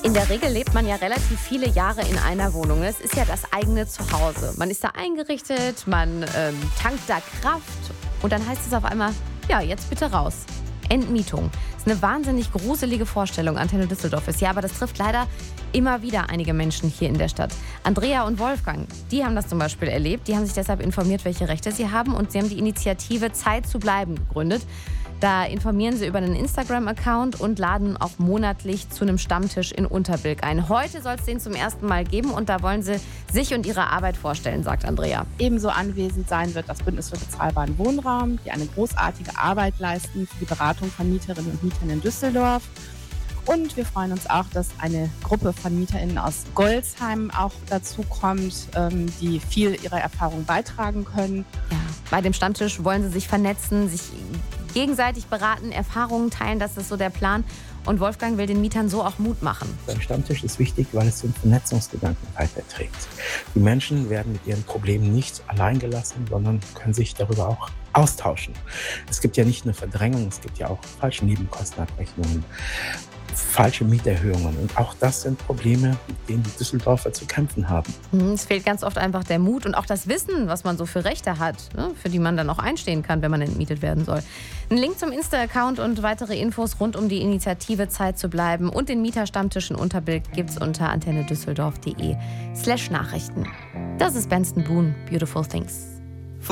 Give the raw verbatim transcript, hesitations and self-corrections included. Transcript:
In der Regel lebt man ja relativ viele Jahre in einer Wohnung. Es ist ja das eigene Zuhause. Man ist da eingerichtet, man ähm, tankt da Kraft und dann heißt es auf einmal, ja, jetzt bitte raus. Entmietung. Das ist eine wahnsinnig gruselige Vorstellung. Antenne Düsseldorf ist ja, aber das trifft leider immer wieder einige Menschen hier in der Stadt. Andrea und Wolfgang, die haben das zum Beispiel erlebt. Die haben sich deshalb informiert, welche Rechte sie haben und sie haben die Initiative Zeit zu bleiben gegründet. Da informieren sie über einen Instagram-Account und laden auch monatlich zu einem Stammtisch in Unterbilk ein. Heute soll es den zum ersten Mal geben und da wollen sie sich und ihre Arbeit vorstellen, sagt Andrea. Ebenso anwesend sein wird das Bündnis für bezahlbaren Wohnraum, die eine großartige Arbeit leisten für die Beratung von Mieterinnen und Mietern in Düsseldorf. Und wir freuen uns auch, dass eine Gruppe von MieterInnen aus Golzheim auch dazu kommt, die viel ihrer Erfahrung beitragen können. Ja, bei dem Stammtisch wollen sie sich vernetzen, sich gegenseitig beraten, Erfahrungen teilen, das ist so der Plan. Und Wolfgang will den Mietern so auch Mut machen. Ein Stammtisch ist wichtig, weil es den Vernetzungsgedanken weiterträgt. Die Menschen werden mit ihren Problemen nicht allein gelassen, sondern können sich darüber auch austauschen. Es gibt ja nicht nur Verdrängung, es gibt ja auch falsche Nebenkostenabrechnungen, falsche Mieterhöhungen. Und auch das sind Probleme, mit denen die Düsseldorfer zu kämpfen haben. Es fehlt ganz oft einfach der Mut und auch das Wissen, was man so für Rechte hat, ne, für die man dann auch einstehen kann, wenn man entmietet werden soll. Ein Link zum Insta-Account und weitere Infos rund um die Initiative Zeit zu bleiben und den Mieterstammtisch in Unterbilk gibt's unter antennedüsseldorf.de slash Nachrichten. Das ist Benston Boone, Beautiful Things.